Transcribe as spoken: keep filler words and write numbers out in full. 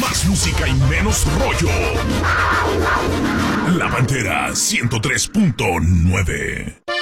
Más música y menos rollo. La Pantera ciento tres punto nueve.